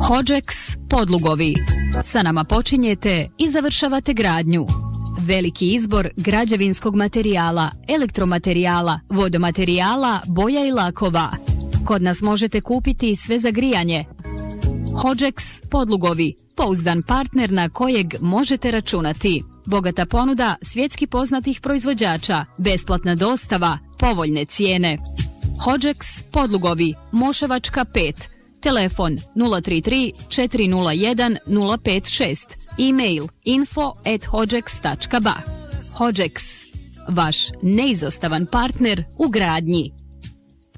Hodžeks podlugovi. Sa nama počinjete i završavate gradnju. Veliki izbor građevinskog materijala, elektromaterijala, vodomaterijala, boja i lakova. Kod nas možete kupiti sve za grijanje. Hodžeks podlugovi. Pouzdan partner na kojeg možete računati. Bogata ponuda svjetski poznatih proizvođača, besplatna dostava, povoljne cijene. Hodžeks podlugovi, Moševačka 5. Telefon 033 401 056. E-mail info@hodžeks.ba. Hodžeks, vaš neizostavan partner u gradnji.